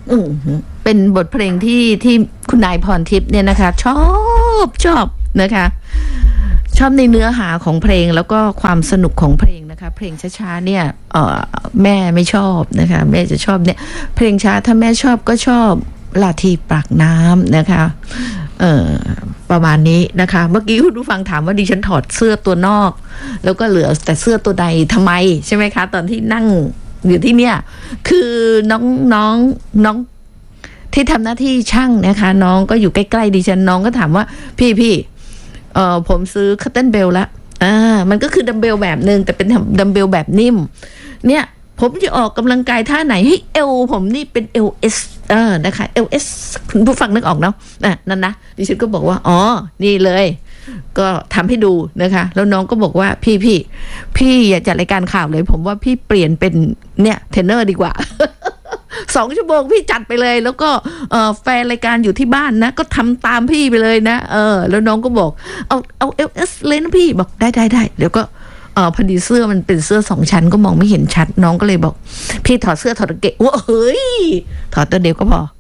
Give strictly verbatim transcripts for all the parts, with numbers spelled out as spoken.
เป็นบทเพลงที่ที่คุณนายพรทิพย์เนี่ยนะคะชอบชอบนะคะชอบในเนื้อหาของเพลงแล้วก็ความสนุกของเพลงนะคะเพลงช้าๆเนี่ยเอ่อแม่ไม่ชอบนะคะแม่จะชอบเนี่ยเพลงช้าถ้าแม่ชอบก็ชอบลาทีปากน้ำนะคะเอ่อประมาณนี้นะคะเมื่อกี้คุณผู้ฟังถามว่าดิฉันถอดเสื้อตัวนอกแล้วก็เหลือแต่เสื้อตัวในทำไมใช่ไหมคะตอนที่นั่งอยู่ที่เนี่ยคือน้องน้องน้องที่ทำหน้าที่ช่างนะคะน้องก็อยู่ใกล้ๆดิฉันน้องก็ถามว่าพี่พี่เอ่อผมซื้อคัตเติ้ลเบลละอ่ามันก็คือดัมเบลแบบนึงแต่เป็นดัมเบลแบบนิ่มเนี่ยผมจะออกกำลังกายท่าไหนให้เอวผมนี่เป็น เอล เอส เออนะคะ เอล เอส คุณผู้ฟังนึกออกเนาะอ่ะนั่นนะดิฉันก็บอกว่าอ๋อนี่เลยก็ทำให้ดูนะคะแล้วน้องก็บอกว่าพี่พี่พี่อย่าจัดรายการข่าวเลยผมว่าพี่เปลี่ยนเป็นเนี่ยเทรนเนอร์ดีกว่า สองชั่วโมงพี่จัดไปเลยแล้วก็เอ่อแฟนรายการอยู่ที่บ้านนะก็ทำตามพี่ไปเลยนะเออแล้วน้องก็บอกเอาเอา เอล เอส เลยนะพี่บอกได้ได้ได้เดี๋ยวก็เออพอดีเสื้อมันเป็นเสื้อสองชั้นก็มองไม่เห็นชัดน้องก็เลยบอกพี่ถอดเสื้อถอดกางเกงว้าเฮ้ยถอดตัวเดียวก็พอ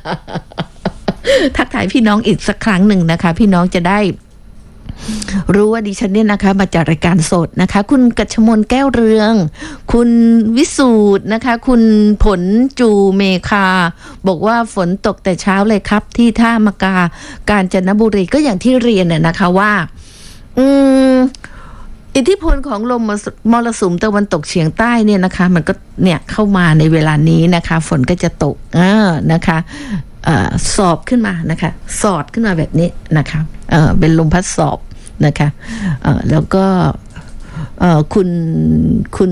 ทักทายพี่น้องอีกสักครั้งหนึ่งนะคะพี่น้องจะได้รู้ว่าดิฉันเนี่ยนะคะมาจากรายการสดนะคะคุณกัชมนแก้วเรืองคุณวิสูตรนะคะคุณผลจูเมคาบอกว่าฝนตกแต่เช้าเลยครับที่ท่ามกากาญจนบุรีก็อย่างที่เรียนน่ะนะคะว่าอืมอิทธิพลของลมมรสุมตะวันตกเฉียงใต้เนี่ยนะคะมันก็เนี่ยเข้ามาในเวลานี้นะคะฝนก็จะตกอ่านะคะสอบขึ้นมานะคะสอดขึ้นมาแบบนี้นะคะเอ่อเป็นลมพัดสอบนะคะเอ่อแล้วก็เอ่อคุณคุณ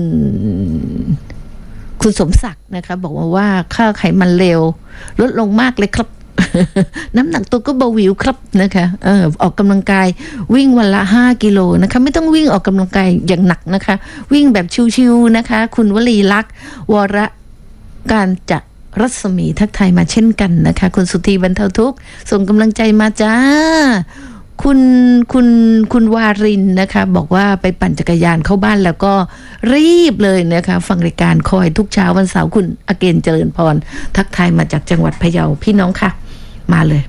คุณสมศักดิ์นะคะบอกว่าว่าค่าไขมันเลวลดลงมากเลยครับ น้ำหนักตัวก็เบาหวิวครับนะคะเออออกกำลังกายวิ่งวันละห้ากิโลนะคะไม่ต้องวิ่งออกกำลังกายอย่างหนักนะคะวิ่งแบบชิวๆนะคะคุณวลีลักษณ์วรการจะรัศมีทักทายมาเช่นกันนะคะคุณสุธีบรรเทาทุกข์ส่งกำลังใจมาจ้าคุณคุณคุณวารินนะคะบอกว่าไปปั่นจักรยานเข้าบ้านแล้วก็รีบเลยนะคะฟังรายการคอยทุกเช้าวันเสาร์คุณอเกณฑ์เจริญพรทักทายมาจากจังหวัดพะเยาพี่น้องค่ะมาเลย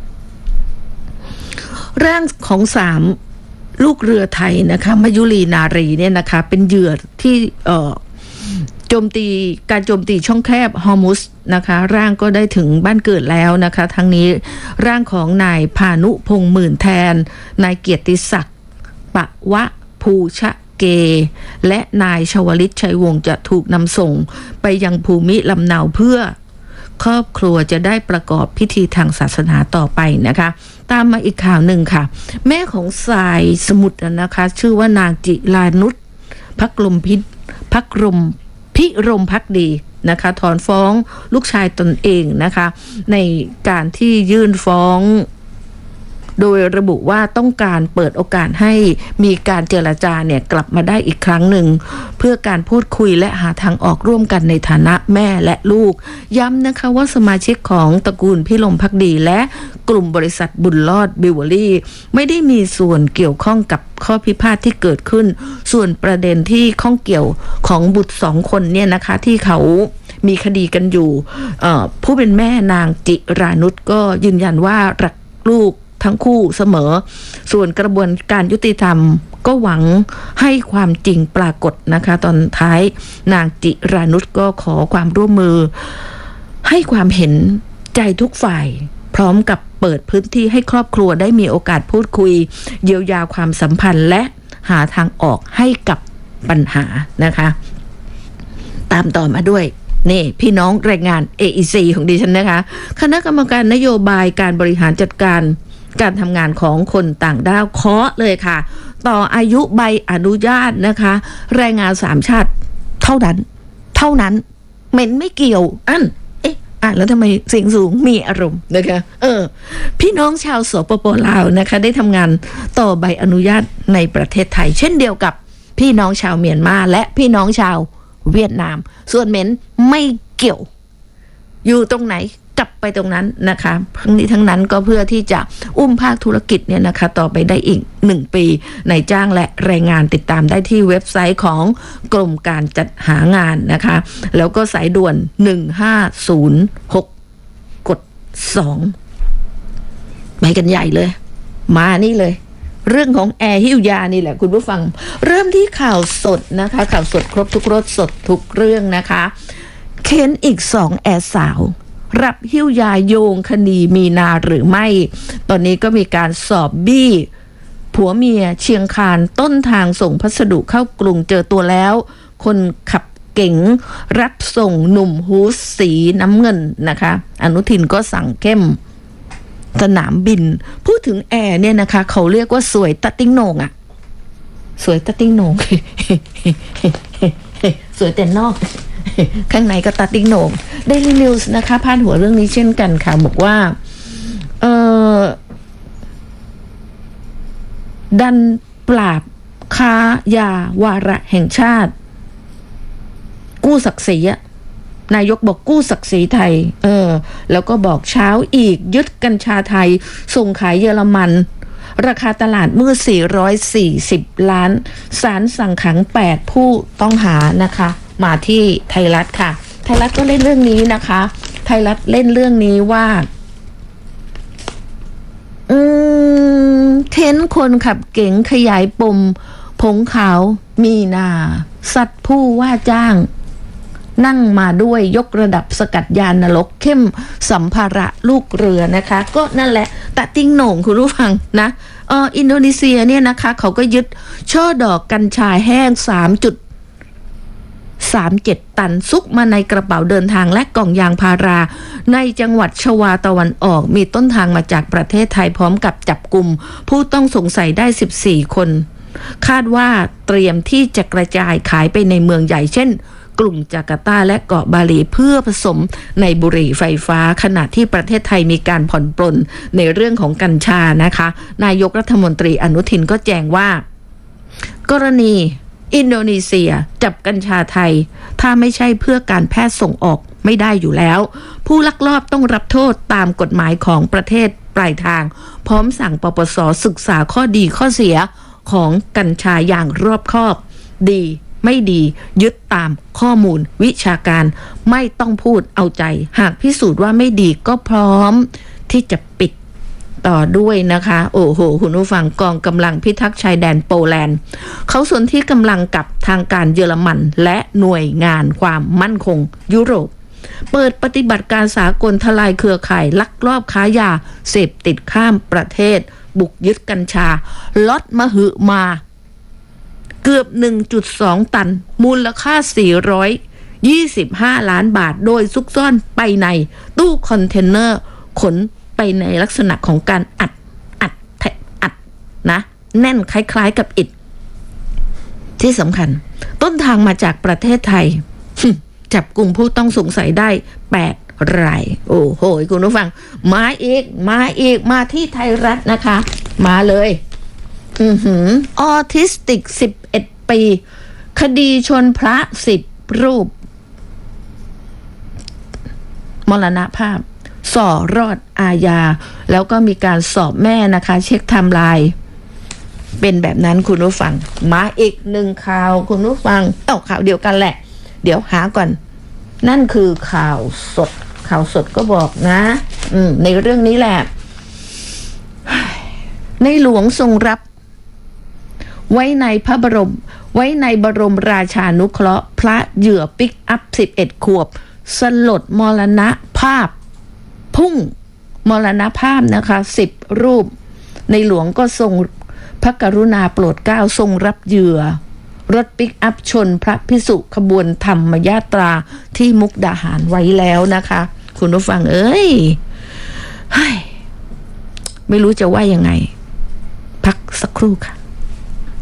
ร่างของสามลูกเรือไทยนะคะมยุรีนารีเนี่ยนะคะเป็นเหยื่อที่เอ่อโจมตีการโจมตีช่องแคบฮอร์มุสนะคะร่างก็ได้ถึงบ้านเกิดแล้วนะคะทั้งนี้ร่างของนายพานุพงษ์หมื่นแทนนายเกียรติศักดิ์ปะวะภูชะเกและนายชวลิตชัยวงศ์จะถูกนำส่งไปยังภูมิลำเนาเพื่อครอบครัวจะได้ประกอบพิธีทางศาสนาต่อไปนะคะตามมาอีกข่าวหนึ่งค่ะแม่ของสายสมุทรนะคะชื่อว่านางจิรานุชพักลมพิษพักลมพิรมพักดีนะคะถอนฟ้องลูกชายตนเองนะคะในการที่ยื่นฟ้องโดยระบุว่าต้องการเปิดโอกาสให้มีการเจรจาเนี่ยกลับมาได้อีกครั้งหนึ่งเพื่อการพูดคุยและหาทางออกร่วมกันในฐานะแม่และลูกย้ำนะคะว่าสมาชิกของตระกูลพิรมพักดีและกลุ่มบริษัทบุญรอดบิวเวอรี่ไม่ได้มีส่วนเกี่ยวข้องกับข้อพิพาทที่เกิดขึ้นส่วนประเด็นที่ข้องเกี่ยวของบุตรสองคนเนี่ยนะคะที่เขามีคดีกันอยู่ผู้เป็นแม่นางจิรานุชก็ยืนยันว่ารักลูกทั้งคู่เสมอส่วนกระบวนการยุติธรรมก็หวังให้ความจริงปรากฏนะคะตอนท้ายนางจิรานุชก็ขอความร่วมมือให้ความเห็นใจทุกฝ่ายพร้อมกับเปิดพื้นที่ให้ครอบครัวได้มีโอกาสพูดคุยเยียวยาความสัมพันธ์และหาทางออกให้กับปัญหานะคะตามต่อมาด้วยนี่พี่น้องแรงงาน เอ อี ซี ของดิฉันนะคะคณะกรรมการนโยบายการบริหารจัดการการทำงานของคนต่างด้าวเคาะเลยค่ะต่ออายุใบอนุญาตนะคะแรงงานสามชาติเท่านั้นเท่านั้นเหม็นไม่เกี่ยวอันเอ๊ะอ่ะแล้วทำไมเสียงสูงมีอารมณ์นะคะเออพี่น้องชาวสปป.ลาวนะคะได้ทำงานต่อใบอนุญาตในประเทศไทยเช่นเดียวกับพี่น้องชาวเมียนมาและพี่น้องชาวเวียดนามส่วนเหม็นไม่เกี่ยวอยู่ตรงไหนกลับไปตรงนั้นนะคะทั้งนี้ทั้งนั้นก็เพื่อที่จะอุ้มภาคธุรกิจเนี่ยนะคะต่อไปได้อีกหนึ่งปีในจ้างและแรงงานติดตามได้ที่เว็บไซต์ของกรมการจัดหางานนะคะแล้วก็สายด่วนหนึ่งห้าศูนย์หกสองไปกันใหญ่เลยมานี่เลยเรื่องของแอร์ฮิวยานี่แหละคุณผู้ฟังเริ่มที่ข่าวสดนะคะข่าวสดครบทุกรสสดทุกเรื่องนะคะเค้นอีกสองแอร์สาวรับหิ้วยาโยงคดีมีนาหรือไม่ตอนนี้ก็มีการสอบบี้ผัวเมียเชียงคานต้นทางส่งพัสดุเข้ากรุงเจอตัวแล้วคนขับเก๋งรับส่งหนุ่มฮูสสีน้ำเงินนะคะอนุทินก็สั่งเข้มสนามบินพูดถึงแอร์เนี่ยนะคะเขาเรียกว่าสวยตะติ้งโหนงอะสวยตะติ้งโหนง สวยแต่นอก ข้างในก็ตะติ้งโหนง Daily News นะคะพาดหัวเรื่องนี้เช่นกันค่ะบอกว่าเอ่อดันปราบค้ายาวาระแห่งชาติกู้ศักดิ์ศรีอะนายกบอกกู้ศักดิ์ศรีไทยเออแล้วก็บอกเช้าอีกยึดกัญชาไทยส่งขายเยอรมันราคาตลาดมืดสี่ร้อยสี่สิบล้านศาลสั่งขังแปดผู้ต้องหานะคะมาที่ไทยรัฐค่ะไทยรัฐก็เล่นเรื่องนี้นะคะไทยรัฐเล่นเรื่องนี้ว่าอืมเท้นคนขับเก๋งขยายปมผงขาวมีนาสัตว์ผู้ว่าจ้างนั่งมาด้วยยกระดับสกัดยานรกเข้มสัมภาระลูกเรือนะคะก็นั่นแหละตะติ้งโหน่งคุณผู้ฟังนะเอออินโดนีเซียเนี่ยนะคะเขาก็ยึดช่อดอกกัญชาแห้ง สามจุดสามเจ็ด ตันซุกมาในกระเป๋าเดินทางและกล่องยางพาราในจังหวัดชวาตะวันออกมีต้นทางมาจากประเทศไทยพร้อมกับจับกุมผู้ต้องสงสัยได้สิบสี่คนคาดว่าเตรียมที่จะกระจายขายไปในเมืองใหญ่เช่นกลุ่มจาการ์ตาและเกาะบาหลีเพื่อผสมในบุหรี่ไฟฟ้าขณะที่ประเทศไทยมีการผ่อนปลนในเรื่องของกัญชานะคะนายกรัฐมนตรีอนุทินก็แจ้งว่ากรณีอินโดนีเซียจับกัญชาไทยถ้าไม่ใช่เพื่อการแพทย์ส่งออกไม่ได้อยู่แล้วผู้ลักลอบต้องรับโทษตามกฎหมายของประเทศปลายทางพร้อมสั่งปปส.ศึกษาข้อดีข้อเสียของกัญชาอย่างรอบคอบดีไม่ดียึดตามข้อมูลวิชาการไม่ต้องพูดเอาใจหากพิสูจน์ว่าไม่ดีก็พร้อมที่จะปิดต่อด้วยนะคะโอ้โหคุณผู้ฟังกองกำลังพิทักษ์ชายแดนโปแลนด์เขาสนที่กำลังกับทางการเยอรมันและหน่วยงานความมั่นคงยุโรปเปิดปฏิบัติการสากลทลายเครือข่ายลักลอบค้ายาเสพติดข้ามประเทศบุกยึดกัญชาล็อตมหึมาเกือบ หนึ่งจุดสอง ตันมูลค่าสี่ร้อยยี่สิบห้าล้านบาทโดยซุกซ่อนไปในตู้คอนเทนเนอร์ขนไปในลักษณะของการอัดอัดอัดนะแน่นคล้ายๆกับอิฐที่สำคัญต้นทางมาจากประเทศไทย จับกลุ่มผู้ต้องสงสัยได้แปดรายโอ้โหคุณผู้ฟังมาอีกมาอีกมาที่ไทยรัฐนะคะมาเลยอือหือออทิสติกสิบเอ็ดปีคดีชนพระสิบรูปมรณภาพส่อรอดอาญาแล้วก็มีการสอบแม่นะคะเช็คไทม์ไลน์เป็นแบบนั้นคุณผู้ฟังมาอีกหนึ่งข่าวคุณผู้ฟังเอ้าข่าวเดียวกันแหละเดี๋ยวหาก่อนนั่นคือข่าวสดข่าวสดก็บอกนะอืมในเรื่องนี้แหละในหลวงทรงรับไว้ในพระบรมไว้ในบรมราชานุเคราะห์พระเหยื่อปิกอัพสิบเอ็ดขวบสลดมรณภาพพุ่งมรณภาพนะคะสิบรูปในหลวงก็ทรงพระกรุณาโปรดเกล้าทรงรับเหยื่อรถปิกอัพชนพระภิกษุขบวนธรรมยาตราที่มุกดาหารไว้แล้วนะคะคุณผู้ฟังเอ้ยไม่รู้จะว่ายังไงพักสักครู่ค่ะ